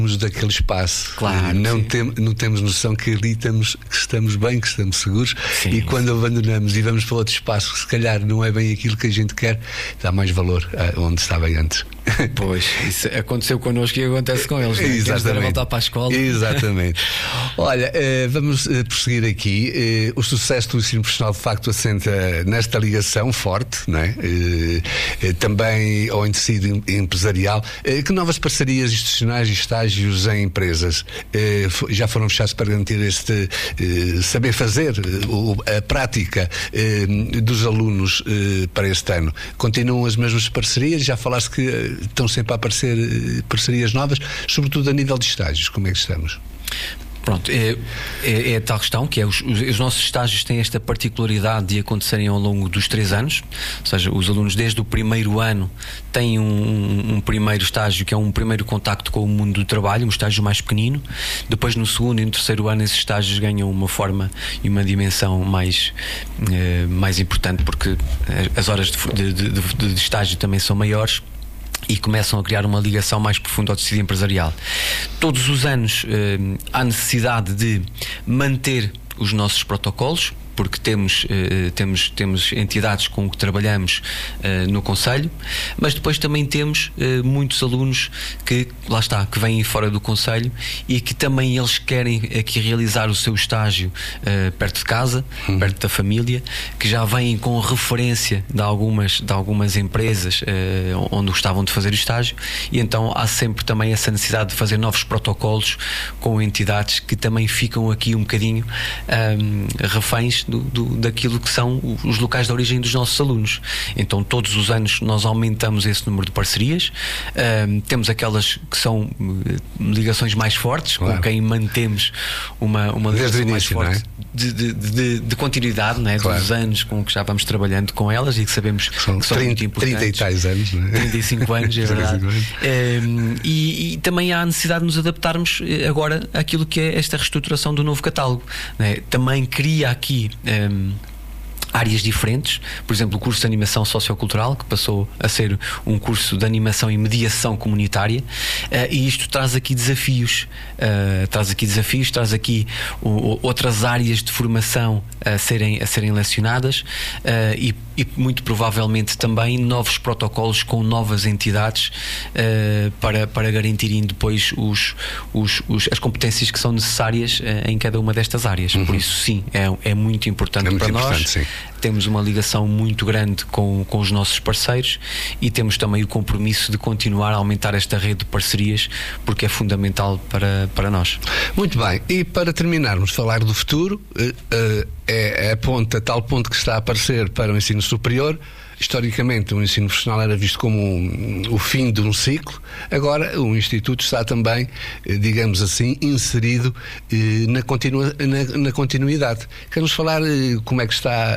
daquele espaço. Claro, não temos noção que ali estamos bem, que estamos seguros. Sim. E quando abandonamos e vamos para outro espaço que se calhar não é bem aquilo que a gente quer, dá mais valor onde estava antes. Pois, isso aconteceu connosco e acontece com eles, não é? Temos de voltar para a escola. Exatamente. Olha, vamos prosseguir aqui. O sucesso do ensino profissional de facto assenta nesta ligação forte, não é? Também ao tecido empresarial. Que novas parcerias institucionais e estágios em empresas já foram fechados para garantir este saber fazer, a prática dos alunos para este ano? Continuam as mesmas parcerias? Já falaste que estão sempre a aparecer parcerias novas, sobretudo a nível de estágios. Como é que estamos? Pronto, é a tal questão que é os nossos estágios têm esta particularidade de acontecerem ao longo dos 3 anos, ou seja, os alunos desde o primeiro ano têm um primeiro estágio que é um primeiro contacto com o mundo do trabalho, um estágio mais pequenino. Depois no segundo e no terceiro ano esses estágios ganham uma forma e uma dimensão mais importante, porque as horas de estágio também são maiores e começam a criar uma ligação mais profunda ao tecido empresarial. Todos os anos há necessidade de manter os nossos protocolos, porque temos entidades com que trabalhamos no Conselho, mas depois também temos muitos alunos que, lá está, que vêm fora do Conselho e que também eles querem aqui realizar o seu estágio perto de casa, perto da família, que já vêm com referência de algumas empresas onde gostavam de fazer o estágio, e então há sempre também essa necessidade de fazer novos protocolos com entidades que também ficam aqui um bocadinho reféns daquilo que são os locais de origem dos nossos alunos. Então todos os anos nós aumentamos esse número de parcerias. Temos aquelas que são ligações mais fortes, claro, com quem mantemos uma ligação mais forte, de continuidade, não é? Claro. Dos anos com que já vamos trabalhando com elas e que sabemos que são 30, muito importantes. 30 e tais anos, não é? 35 anos, é verdade. E também há a necessidade de nos adaptarmos agora àquilo que é esta reestruturação do novo catálogo, não é? Também cria aqui áreas diferentes, por exemplo, o curso de animação sociocultural, que passou a ser um curso de animação e mediação comunitária, e isto traz aqui desafios, traz aqui outras áreas de formação a serem lecionadas, e muito provavelmente também novos protocolos com novas entidades para garantirem depois as competências que são necessárias em cada uma destas áreas. Por isso sim, é muito importante para nós. Sim. Temos uma ligação muito grande com os nossos parceiros e temos também o compromisso de continuar a aumentar esta rede de parcerias, porque é fundamental para nós. Muito bem, e para terminarmos, falar do futuro, é a tal ponto que está a aparecer para o ensino superior. Historicamente o ensino profissional era visto como o fim de um ciclo. Agora o Instituto está também, digamos assim, inserido na continuidade. Queremos falar como é que está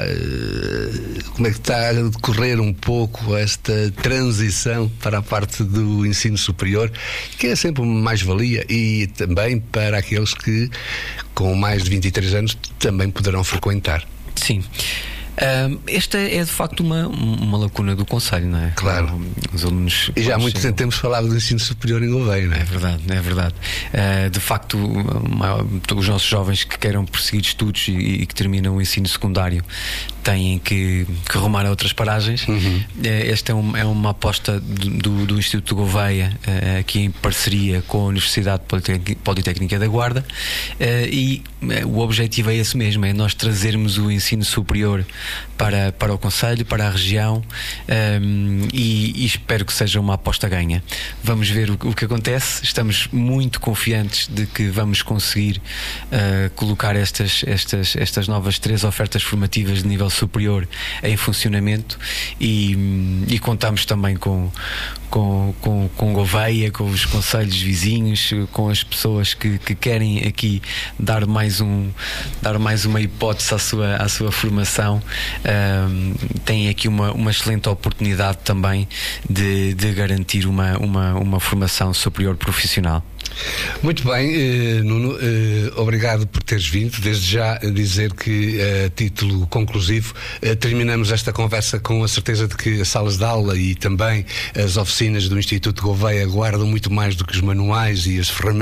a decorrer um pouco esta transição para a parte do ensino superior, que é sempre uma mais-valia, e também para aqueles que com mais de 23 anos também poderão frequentar. Sim. Esta é de facto uma lacuna do Conselho, não é? Claro. Os alunos, e já há muito tempo temos falado do ensino superior em Gouveia, não é? É verdade. De facto, os nossos jovens que queiram prosseguir estudos e que terminam o ensino secundário têm que rumar a outras paragens. Esta é uma aposta do Instituto de Gouveia, aqui em parceria com a Universidade Politécnica da Guarda, e o objetivo é esse mesmo, é nós trazermos o ensino superior para o Conselho, para a região, e espero que seja uma aposta ganha. Vamos ver o que acontece. Estamos muito confiantes de que vamos conseguir colocar estas novas 3 ofertas formativas de nível superior em funcionamento, e contamos também com Gouveia, com os concelhos vizinhos, com as pessoas que querem aqui dar mais uma hipótese à sua formação. Tem aqui uma excelente oportunidade também de garantir uma formação superior profissional. Muito bem, Nuno, obrigado por teres vindo. Desde já dizer que, a título conclusivo, terminamos esta conversa com a certeza de que as salas de aula e também as oficinas do Instituto de Gouveia guardam muito mais do que os manuais e as ferramentas